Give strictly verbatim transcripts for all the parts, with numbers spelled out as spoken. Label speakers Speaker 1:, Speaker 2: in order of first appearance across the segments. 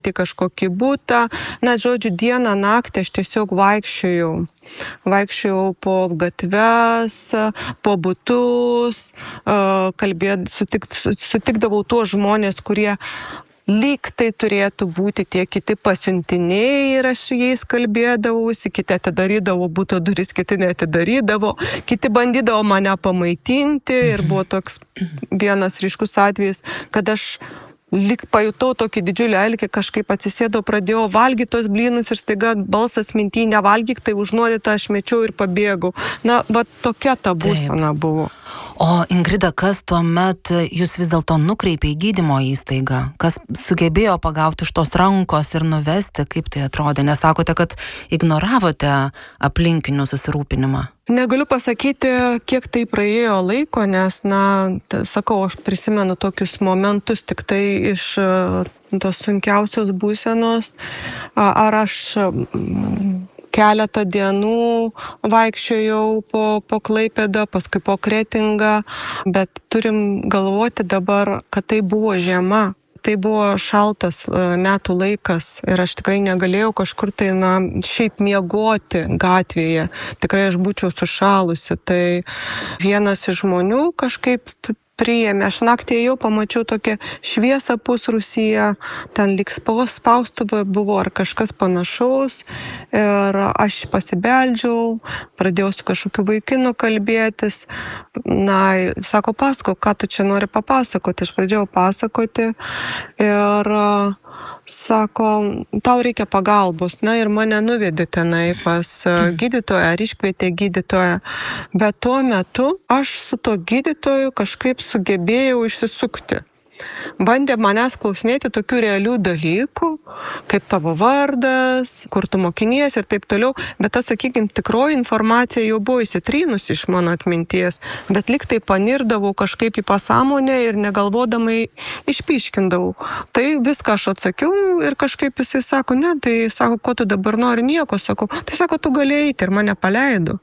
Speaker 1: į kažkokį butą. Na, žodžiu, dieną naktį aš tiesiog vaikščiojau. Vaikščiojau po gatves, po butus, kalbėd, sutik, sutikdavau tuos žmonės, kurie lyg tai turėtų būti tie kiti pasiuntiniai ir aš su jais kalbėdavausi, kiti atidarydavo buto duris, kiti neatidarydavo, kiti bandydavo mane pamaitinti ir buvo toks vienas ryškus atvejis, kad aš lyg pajutau tokį didžiulį alkį, kažkaip atsisėdau, pradėjau valgyti tos blynus ir staiga balsas mintį, nevalgyk, tai užnuodytą aš mečiau ir pabėgau. Na, va tokia ta būsena buvo.
Speaker 2: O Ingrida, kas tuomet jūs vis dėlto nukreipė į gydymo įstaigą? Kas sugebėjo pagauti iš tos rankos ir nuvesti, kaip tai atrodė? Nes sakote, kad ignoravote aplinkinių susirūpinimą.
Speaker 1: Negaliu pasakyti, kiek tai praėjo laiko, nes, na, sakau, aš prisimenu tokius momentus tik tai iš tos sunkiausios būsenos. Ar aš keletą dienų vaikščiojau po, po Klaipėdą, paskui po Kretingą, bet turim galvoti dabar, kad tai buvo žiema. Tai buvo šaltas metų laikas ir aš tikrai negalėjau kažkur tai, na, šiaip miegoti gatvėje. Tikrai aš būčiau sušalusi. Tai vienas iš žmonių kažkaip priėmė. Aš naktį jau pamačiau tokią šviesą pusrūsyje, ten lyg spaustuvė buvo ar kažkas panašaus. Ir aš pasibeldžiau, pradėjau su kažkokiu vaikinu kalbėtis. Na, sako, pasako, ką tu čia nori papasakoti. Aš pradėjau pasakoti ir sako, tau reikia pagalbos. Na ir mane nuvedė tenai pas gydytoją, ar iškvietė gydytoją. Bet tuo metu aš su to gydytoju kažkaip sugebėjau išsisukti. Bandė manęs klausinėti tokių realių dalykų, kaip tavo vardas, kur tu mokinies ir taip toliau, bet tas, sakykime, tikroji informacija jau buvo įsitrynusi iš mano atminties, bet lyg tai panirdavau kažkaip į pasąmonę ir negalvodamai išpiškindavau. Tai viską aš atsakiau ir kažkaip jisai sako, ne, tai sako, ko tu dabar nori, nieko, sako, tai sako, tu gali eiti ir mane paleido.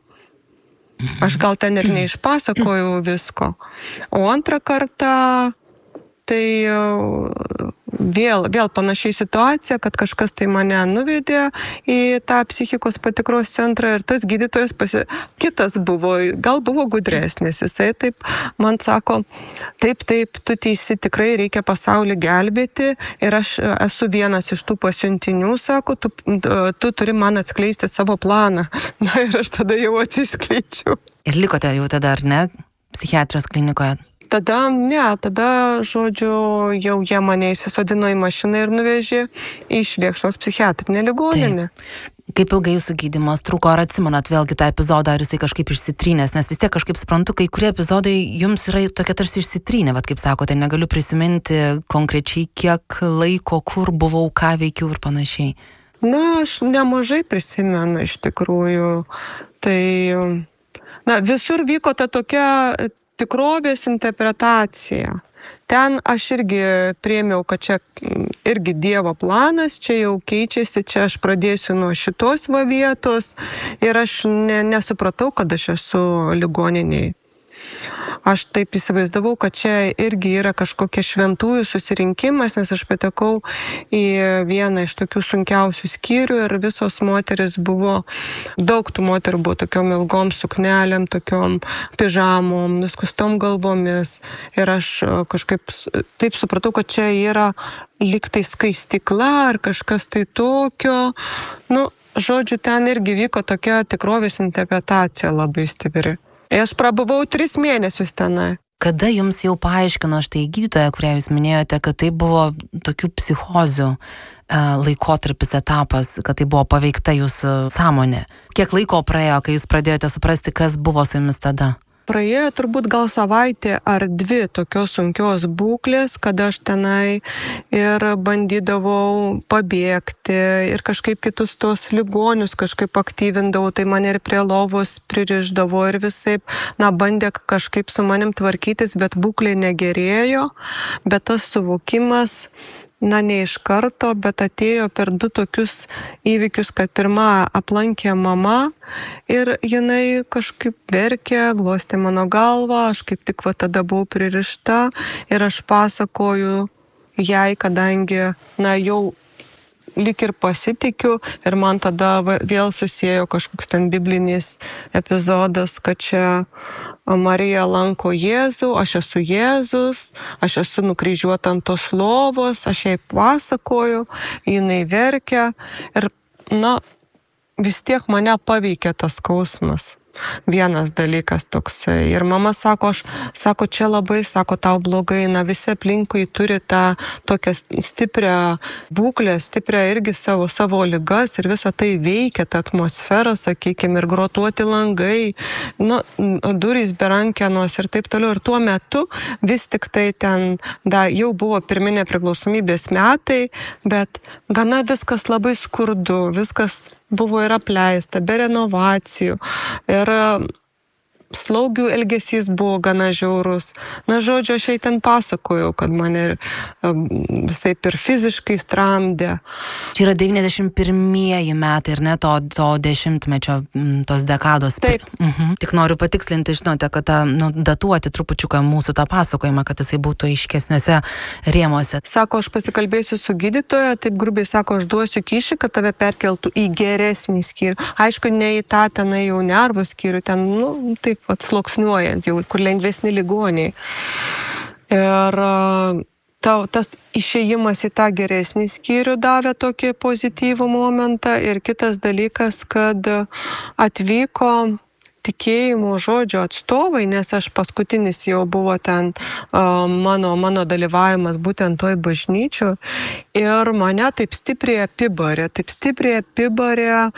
Speaker 1: Aš gal ten ir neišpasakojau visko. O antrą kartą tai vėl, vėl panašiai situacija, kad kažkas tai mane nuvedė į tą psichikos patikros centrą ir tas gydytojas pasi... kitas buvo, gal buvo gudresnis. Jisai taip man sako, taip, taip, tu teisi, tikrai reikia pasaulį gelbėti ir aš esu vienas iš tų pasiuntinių, sako, tu, tu turi man atskleisti savo planą. Na ir aš tada jau atsiskleičiau.
Speaker 2: Ir likote jau tada, ar ne, psichiatrijos klinikoje?
Speaker 1: Tada, ne, tada, žodžiu, jau jie mane įsisodino į mašiną ir nuvežė į Švėkšnos psichiatrinę ligoninę.
Speaker 2: Taip. Kaip ilgai jūsų gydymas truko, ar atsimenat vėlgi tą epizodą, ar jisai kažkaip išsitrynęs, nes vis tiek kažkaip suprantu, kai kurie epizodai jums yra tokie tarsi išsitrynę, vat kaip sakote, negaliu prisiminti konkrečiai, kiek laiko, kur buvau, ką veikiau ir panašiai.
Speaker 1: Na, aš nemažai prisimenu iš tikrųjų. Tai, na, visur vyko ta tokia tikrovės interpretacija. Ten aš irgi priėmiau, kad čia irgi Dievo planas, čia jau keičiasi, čia aš pradėsiu nuo šitos va vietos ir aš ne, nesupratau, kad aš esu ligoninėje. Aš taip įsivaizdavau, kad čia irgi yra kažkokia šventųjų susirinkimas, nes aš patekau į vieną iš tokių sunkiausių skyrių ir visos moteris buvo, daug tų moterų buvo tokiom ilgom suknelėm, tokiom pižamom, nuskustom galvomis ir aš kažkaip taip supratau, kad čia yra lyg tai skaistikla ar kažkas tai tokio. Nu, žodžiu, ten irgi vyko tokia tikrovės interpretacija labai stipri. Aš prabuvau tris mėnesius tenai.
Speaker 2: Kada jums jau paaiškino štai gydytoja, kurią jūs minėjote, kad tai buvo tokių psichozių e, laikotarpis, etapas, kad tai buvo paveikta jūsų sąmonė? Kiek laiko praėjo, kai jūs pradėjote suprasti, kas buvo su jumis tada?
Speaker 1: Praėjo turbūt gal savaitė ar dvi tokios sunkios būklės, kad aš tenai ir bandydavau pabėgti ir kažkaip kitus tos ligonius kažkaip aktyvindavau, tai mane ir prie lovos pririždavo ir visaip, na, bandė kažkaip su manim tvarkytis, bet būklė negerėjo, bet tas suvokimas, na, ne iš karto, bet atėjo per du tokius įvykius, kad pirma aplankė mama ir jinai kažkaip verkė, glostė mano galvą, aš kaip tik va tada buvau pririšta ir aš pasakoju jai, kadangi, na, jau lyg ir pasitikiu ir man tada vėl susiejo kažkoks ten biblinis epizodas, kad čia Marija lanko Jėzų, aš esu Jėzus, aš esu nukryžiuota ant tos lovos, aš jai pasakoju, jinai verkia ir, na, vis tiek mane paveikia tas skausmas. Vienas dalykas toksai. Ir mama sako, aš, sako, čia labai, sako, tau blogai, na visi aplinkui turi tą tokią stiprią būklę, stiprią irgi savo, savo ligas ir visą tai veikia, tą atmosferą, sakykime, ir grotuoti langai, nu, durys berankenos ir taip toliau. Ir tuo metu vis tik tai ten, da, jau buvo pirminė priklausomybės metai, bet gana viskas labai skurdu, viskas buvo ir apleista, be renovacijų. Ir slaugių elgesys buvo gana žiaurus. Na, žodžiu, aš jai ten pasakojau, kad mane visai ir fiziškai stramdė.
Speaker 2: Čia yra devyniasdešimt pirmieji metai, ir ne to, to dešimtmečio, tos dekados.
Speaker 1: Taip.
Speaker 2: Mhm. Tik noriu patikslinti, žinote, kad ta, nu, datuoti trupučiuką mūsų tą pasakojimą, kad jisai būtų aiškesniuose rėmuose.
Speaker 1: Sako, aš pasikalbėsiu su gydytoja, taip grubiai sako, aš duosiu kyšį, kad tave perkeltų į geresnį skyrių. Aišku, ne į tą tenai jau nervų skyrių, ten, nu, taip atsloksniuojant jau, kur lengvesni ligoniai. Ir tau, tas išėjimas į tą geresnį skyrių davė tokį pozityvų momentą. Ir kitas dalykas, kad atvyko tikėjimo žodžio atstovai, nes aš paskutinis jau buvo ten uh, mano, mano dalyvavimas būtent toj bažnyčių. Ir mane taip stipriai apibarė, taip stipriai apibarė,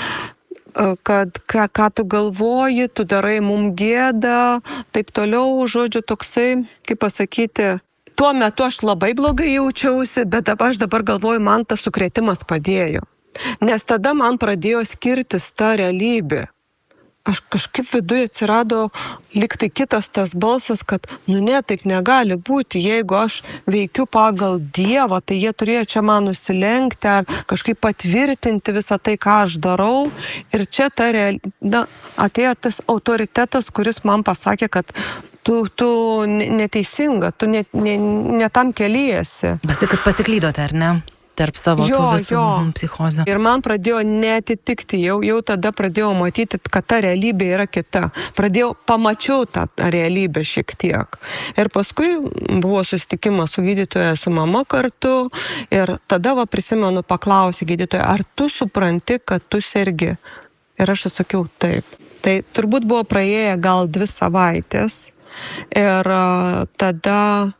Speaker 1: kad ką, ką tu galvoji, tu darai mum gėdą, taip toliau, žodžiu, toksai, kaip pasakyti, tuo metu aš labai blogai jaučiausi, bet dabar aš dabar galvoju, man tas sukrėtimas padėjo. Nes tada man pradėjo skirtis ta realybė. Aš kažkaip viduje atsirado lyg tai kitas tas balsas, kad, nu ne, taip negali būti, jeigu aš veikiu pagal Dievą, tai jie turėjo čia man nusilenkti ar kažkaip patvirtinti visą tai, ką aš darau. Ir čia ta real... Na, atėjo tas autoritetas, kuris man pasakė, kad tu, tu neteisinga, tu ne, ne, ne tam keliesi.
Speaker 2: Basi, kad pasiklydote, ar ne? Tarp savo
Speaker 1: jo,
Speaker 2: tų visų
Speaker 1: jo.
Speaker 2: psichozę.
Speaker 1: Ir man pradėjo netitikti, jau, jau tada pradėjau matyti, kad ta realybė yra kita. Pradėjau, pamačiau tą realybę šiek tiek. Ir paskui buvo susitikimas su gydytoja, su mama kartu. Ir tada, va, prisimenu, paklausė gydytoja, ar tu supranti, kad tu sergi? Ir aš atsakiau taip. Tai turbūt buvo praėję gal dvi savaitės. Ir tada...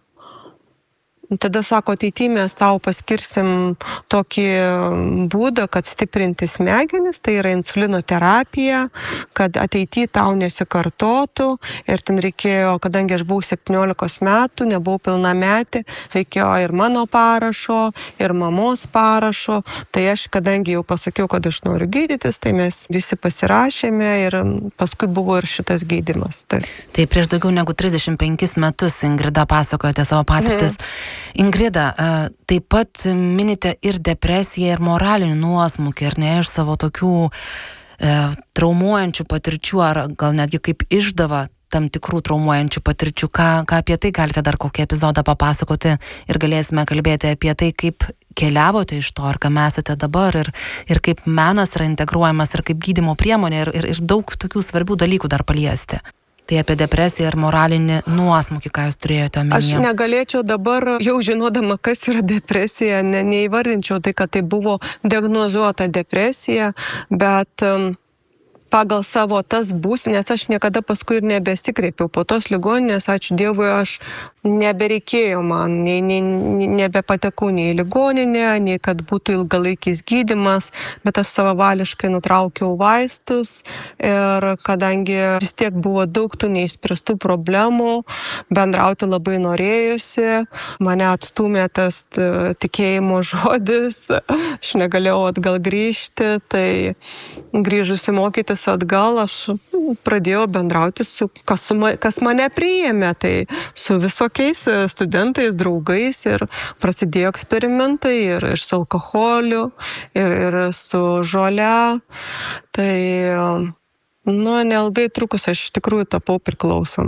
Speaker 1: Tada sako, ateityje mes tau paskirsim tokį būdą, kad stiprinti smegenis, tai yra insulino terapija, kad ateityje tau nesikartotų. Ir ten reikėjo, kadangi aš buvau septyniolikos metų, nebuvau pilnametė, reikėjo ir mano parašo, ir mamos parašo. Tai aš, kadangi jau pasakiau, kad aš noriu gydytis, tai mes visi pasirašėme ir paskui buvo ir šitas gydymas. Tai,
Speaker 2: tai prieš daugiau negu trisdešimt penkis metus, Ingrida, pasakojote savo patirtis. Mhm. Ingrida, taip pat minite ir depresiją, ir moralinį nuosmukį, ar ne, iš savo tokių e, traumuojančių patirčių, ar gal netgi kaip išdava tam tikrų traumuojančių patirčių. Ką, ką apie tai galite dar kokį epizodą papasakoti ir galėsime kalbėti apie tai, kaip keliavote iš to, ar ką esate dabar, ir, ir kaip menas yra integruojamas, ir kaip gydymo priemonė, ir, ir, ir daug tokių svarbių dalykų dar paliesti. Tai apie depresiją ir moralinį nuosmukį, ką jūs turėjote omenyje.
Speaker 1: Aš negalėčiau dabar, jau žinodama, kas yra depresija, ne, neįvardinčiau tai, kad tai buvo diagnozuota depresija, bet um, pagal savo tas būsenas, aš niekada paskui ir nebesikreipiau. Po tos ligoninės, ačiū Dievui, aš nebereikėjo man, nei, nei, nebepatekau nei į ligoninę, nei kad būtų ilgalaikis gydymas, bet aš savavališkai nutraukiau vaistus ir kadangi vis tiek buvo daug tų neišspręstų problemų, bendrauti labai norėjusi, mane atstūmė tas tikėjimo žodis, aš negalėjau atgal grįžti, tai grįžusi mokytis atgal, aš pradėjau bendrauti su, kas, su, kas mane priėmė, tai su visokiais studentais, draugais, ir prasidėjo eksperimentai ir, ir su alkoholiu, ir, ir su žole. Tai, nu, neilgai trukus aš iš tikrųjų tapau priklausoma.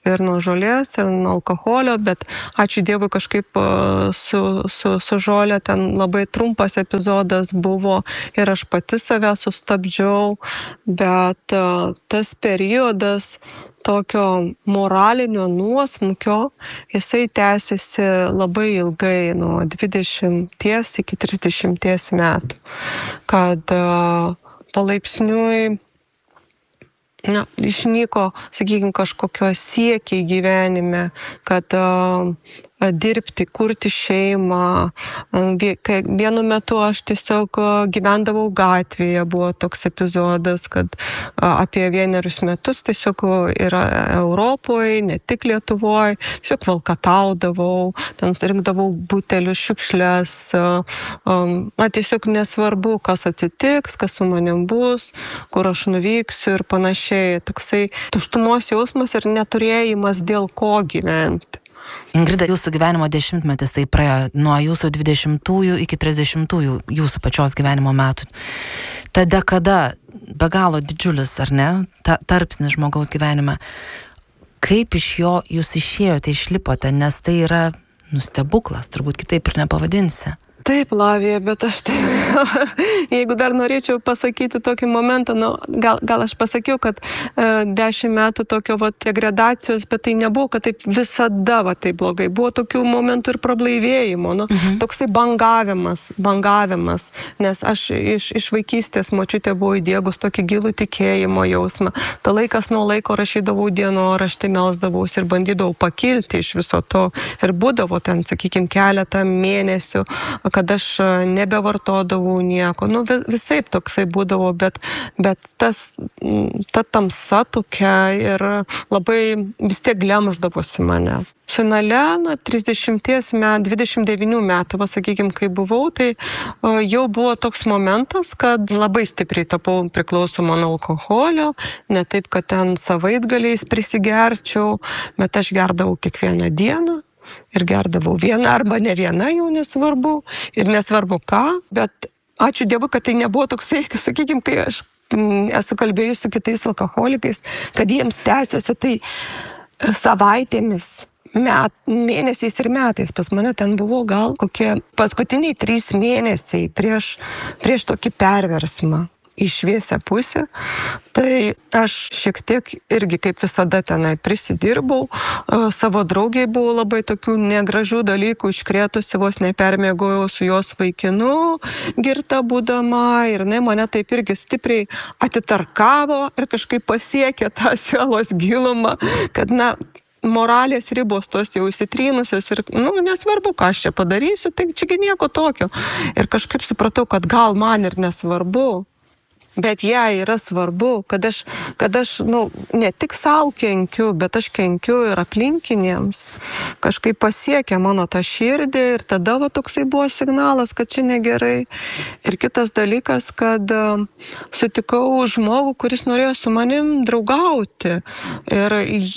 Speaker 1: ir nuo žolės, ir nuo alkoholio, bet ačiū Dievui kažkaip su, su, su žolė ten labai trumpas epizodas buvo ir aš pati save sustabdžiau, bet tas periodas tokio moralinio nuosmukio, jisai tęsiasi labai ilgai, nuo dvidešimties iki trisdešimties metų, kad uh, palaipsniui na, išnyko, sakykime, kažkokio siekiai gyvenime, kad uh, dirbti, kurti šeimą. Vienu metu aš tiesiog gyvendavau gatvėje, buvo toks epizodas, kad apie vienerius metus tiesiog ir Europoje, ne tik Lietuvoje, tiesiog valkataudavau, ten rinkdavau butelius, šiukšles, na tiesiog nesvarbu, kas atsitiks, kas su manim bus, kur aš nuvyksiu ir panašiai. Toksai tuštumos jausmas ir neturėjimas dėl ko gyventi.
Speaker 2: Ingrida, jūsų gyvenimo dešimtmetis tai praėjo nuo jūsų dvidešimtųjų iki trisdešimtųjų jūsų pačios gyvenimo metų. Ta dekada be galo didžiulis, ar ne? Ta, tarpsnis žmogaus gyvenime. Kaip iš jo jūs išėjote, išlipote, nes tai yra nustebuklas, turbūt kitaip ir nepavadinsi.
Speaker 1: Taip, Lavija, bet aš tai, jeigu dar norėčiau pasakyti tokį momentą, nu, gal, gal aš pasakiau, kad e, dešimt metų tokio va, degradacijos, bet tai nebuvo, kad taip visada va, taip blogai. Buvo tokių momentų ir prablaivėjimo, nu, mhm. toksai bangavimas, bangavimas, nes aš iš, iš vaikystės močiutė buvo įdiegus tokį gilų tikėjimo jausmą. Ta laikas nuo laiko rašydavau dienoraštį, melsdavausi ir bandydavau pakilti iš viso to. Ir būdavo ten, sakykime, keletą mėnesių, kad aš nebevartodavau nieko. Nu, visaip toksai būdavo, bet, bet tas, ta tamsa tokia ir labai vis tiek glemždavosi mane. Finale, na, trisdešimties metų, dvidešimt devynių metų, va, sakykime, kai buvau, tai o, jau buvo toks momentas, kad labai stipriai tapau priklausoma nuo alkoholio, ne taip, kad ten savaitgaliais prisigerčiau, bet aš gerdavau kiekvieną dieną. Ir gerdavau vieną arba ne vieną, jau nesvarbu, ir nesvarbu ką, bet ačiū Dievui, kad tai nebuvo toksai, sakykime, kai aš esu kalbėjus su kitais alkoholikais, kad jiems tęsiasi tai savaitėmis, met, mėnesiais ir metais. Pas mane ten buvo gal kokie paskutiniai trys mėnesiai prieš, prieš tokį perversmą į šviesią pusę, tai aš šiek tiek irgi kaip visada tenai prisidirbau, savo draugiai buvo labai tokių negražių dalykų iškrėtusi, vos nepermėgojau su jos vaikinu, girta būdama, ir jinai mane taip irgi stipriai atitarkavo ir kažkaip pasiekė tą sielos gilumą, kad na, moralės ribos tos jau įsitrynusios ir, nu, nesvarbu, ką aš čia padarysiu, tai čiagi nieko tokio. Ir kažkaip supratau, kad gal man ir nesvarbu, bet jai yra svarbu, kad aš, kad aš nu, ne tik savo kenkiu, bet aš kenkiu ir aplinkinėms. Kažkaip pasiekė mano tą širdį ir tada va, toksai buvo signalas, kad čia negerai. Ir kitas dalykas, kad uh, sutikau žmogų, kuris norėjo su manim draugauti. Ir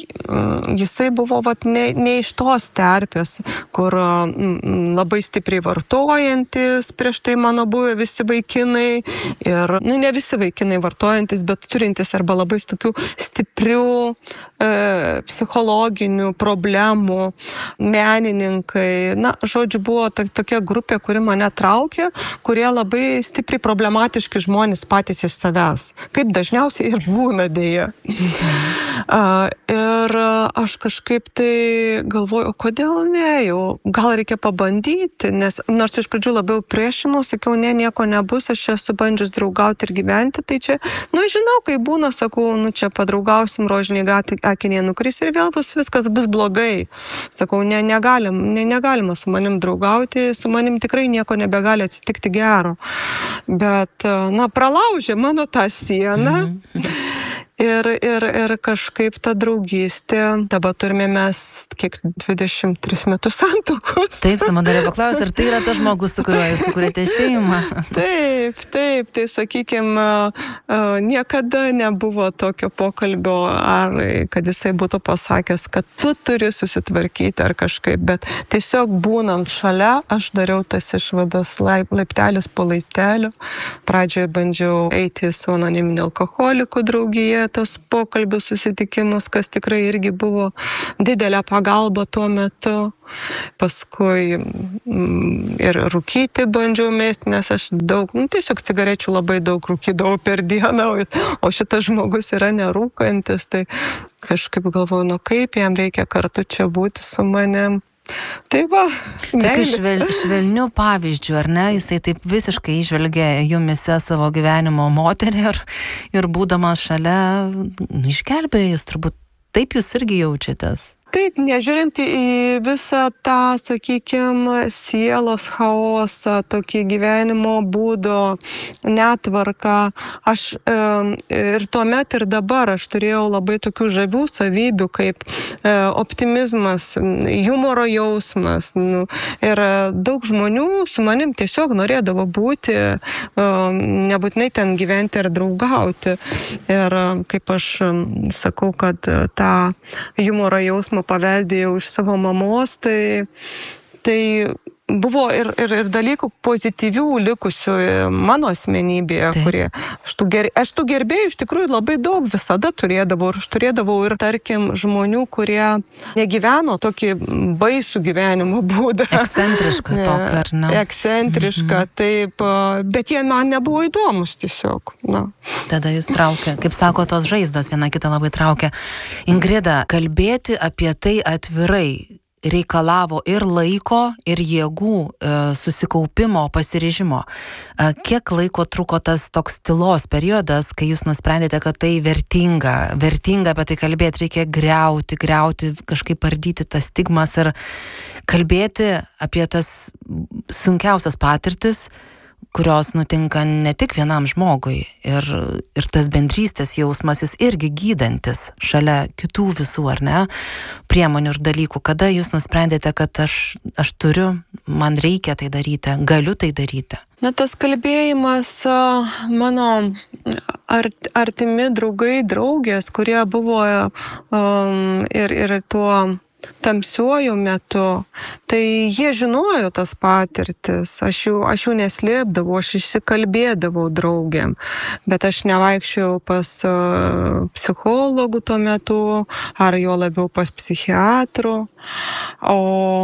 Speaker 1: jisai buvo va, ne, ne iš tos terpės, kur uh, labai stipriai vartojantis, prieš tai mano buvę visi vaikinai. Ir nu, ne visi vaikinai vartojantis, bet turintis arba labai tokių stiprių e, psichologinių problemų, menininkai. Na, žodžiu, buvo ta, tokia grupė, kuri mane traukė, kurie labai stipriai problematiški žmonės patys iš savęs. Kaip dažniausiai ir būna dėja. a, ir aš kažkaip tai galvoju, o kodėl ne, jau gal reikia pabandyti, nes nors iš pradžių labiau priešinau, sakiau, ne, nieko nebus, aš esu bandžius draugauti ir gyventi, tai čia, nu, žinau, kai būna, sakau, nu, čia padraugausim, rožiniai akiniai nukris ir vėl bus, viskas bus blogai. Sakau, ne, negalim, ne, negalima su manim draugauti, su manim tikrai nieko nebegali atsitikti gero. Bet, na, pralaužė mano tą sieną. Mhm. Ir, ir, ir kažkaip ta draugystė, dabar turime mes kiek dvidešimt tris metus santuokos.
Speaker 2: Taip, sama dar paklaus, ar tai yra tas žmogus, su kuriuo jūs sukūrėte šeimą?
Speaker 1: Taip, taip, tai sakykime, niekada nebuvo tokio pokalbio, ar kad jisai būtų pasakęs, kad tu turi susitvarkyti ar kažkaip, bet tiesiog būnant šalia, aš dariau tas išvadas laiptelis po laiptelio. Pradžioje bandžiau eiti su anoniminiu alkoholiku draugiją, tos pokalbių susitikimus, kas tikrai irgi buvo didelė pagalba tuo metu. Paskui mm, ir rūkyti bandžiau mesti, nes aš daug, nu, tiesiog cigarečių labai daug rūkydavau per dieną, o šitas žmogus yra nerūkantis, tai kažkaip galvoju, nu kaip jam reikia kartu čia būti su manim. Tai va,
Speaker 2: tokiu švel, švelniu pavyzdžiu, ar ne? Jisai taip visiškai išvelgia jumise savo gyvenimo moterį ir, ir būdamas šalia, nu, išgelbėjo jūs, turbūt taip jūs irgi jaučiatės.
Speaker 1: Taip, nežiūrint į visą tą, sakykime, sielos chaosą, tokį gyvenimo būdo netvarką, aš e, ir tuomet ir dabar aš turėjau labai tokių žavių savybių, kaip e, optimizmas, humoro jausmas. Nu, ir daug žmonių su manim tiesiog norėdavo būti, e, nebūtinai ten gyventi ir draugauti. Ir kaip aš sakau, kad tą humoro jausmą paveldėjau iš savo mamos, tai, tai buvo ir, ir, ir dalykų pozityvių likusių mano asmenybėje, tai. kurie aš tų, ger, aš tų gerbėjų iš tikrųjų labai daug visada turėdavau ir aš turėdavau ir, tarkim, žmonių, kurie negyveno tokį baisų gyvenimo būdą.
Speaker 2: Ekscentrišką tokį, ar ne?
Speaker 1: Ekscentrišką, mhm. taip, bet jie man nebuvo įdomus tiesiog. Na.
Speaker 2: Tada jūs traukia, kaip sako, tos žaizdos viena kitą labai traukia. Ingrida, kalbėti apie tai atvirai reikalavo ir laiko, ir jėgų, e, susikaupimo, pasiryžimo. E, kiek laiko truko tas toks tylos periodas, kai jūs nusprendėte, kad tai vertinga, vertinga apie tai kalbėti, reikia griauti, griauti, kažkaip ardyti tas stigmas ir kalbėti apie tas sunkiausias patirtis, kurios nutinka ne tik vienam žmogui ir, ir tas bendrystės jausmas jis irgi gydantis šalia kitų visų, ar ne, priemonių ir dalykų. Kada jūs nusprendėte, kad aš, aš turiu, man reikia tai daryti, galiu tai daryti?
Speaker 1: Na, tas kalbėjimas, mano art, artimi draugai, draugės, kurie buvo um, ir, ir tuo tamsiuoju metu, tai jie žinojo tas patirtis, aš jų, aš jų neslėpdavau, aš išsikalbėdavau draugėm, bet aš nevaikščiau pas uh, psichologų tuo metu, ar jo labiau pas psichiatrų, o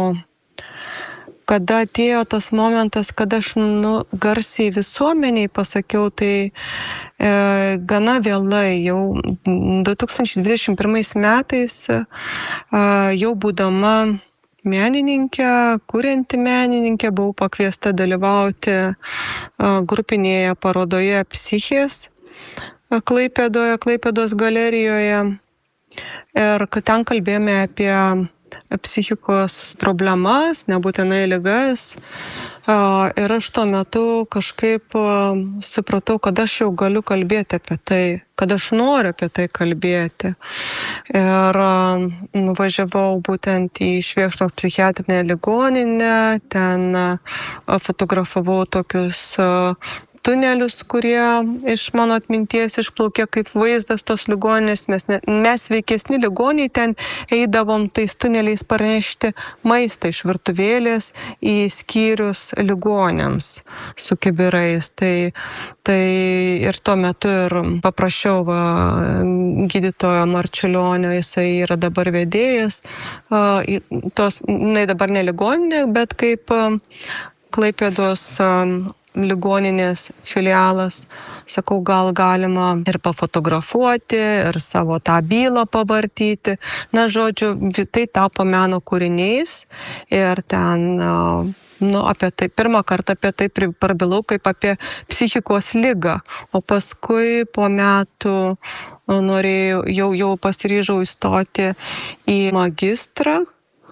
Speaker 1: kada atėjo tas momentas, kada aš nu, garsiai visuomeniai pasakiau, tai e, gana vėlai, jau du tūkstančiai dvidešimt pirmais metais, e, jau būdama menininkė, kurianti menininkė, buvau pakviesta dalyvauti e, grupinėje parodoje Psichės Klaipėdoje, Klaipėdos galerijoje. Ir ten kalbėjome apie psichikos problemas, nebūtinai ligas. Ir aš tuo metu kažkaip supratau, kad aš jau galiu kalbėti apie tai, kad aš noriu apie tai kalbėti. Ir nuvažiavau būtent į Švėkšnos psichiatrinę ligoninę, ten fotografavau tokius tunelius, kurie iš mano atminties išplaukė kaip vaizdas tos ligoninės. Mes, ne, mes sveikesni ligoniai ten eidavom tais tuneliais parnešti maistą iš virtuvėlės į skyrius ligonėms su kibirais. Tai, tai ir tuo metu ir paprašiau va, gydytojo Marčiulionio, jisai yra dabar vedėjas. Tos, ne dabar ne ligoninė, bet kaip Klaipėdos ligoninės filialas, sakau, gal galima ir pafotografuoti, ir savo tą bylą pavartyti. Na, žodžiu, tai tapo meno kūriniais ir ten, nu, apie tai, pirmą kartą apie tai prabilau kaip apie psichikos ligą, o paskui po metų norėjau, jau, jau pasiryžau įstoti į magistrą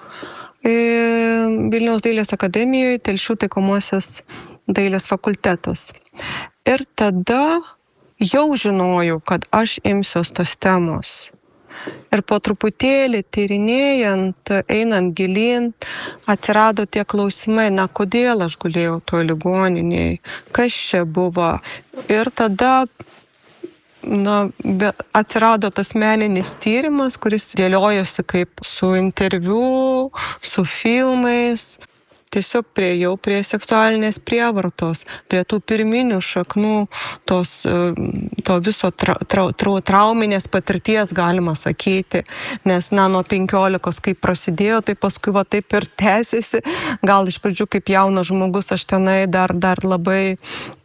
Speaker 1: Vilniaus dailės akademijoje, Telšių taikomosios dailės fakultetas. Ir tada jau žinojau, kad aš imsiuos tos temos. Ir po truputėlį tyrinėjant, einant gilin, atsirado tie klausimai, na, kodėl aš gulėjau toj ligoninėje, kas čia buvo. Ir tada na, atsirado tas meninis tyrimas, kuris dėliojosi kaip su interviu, su filmais. tiesiog priejau prie seksualinės prievartos, prie tų pirminių šaknų, tos, to viso tra, tra, tra, trauminės patirties, galima sakyti, nes, na, nuo penkiolikos, kai prasidėjo, tai paskui va taip ir tęsiasi. Gal iš pradžių kaip jaunas žmogus aš tenai dar, dar labai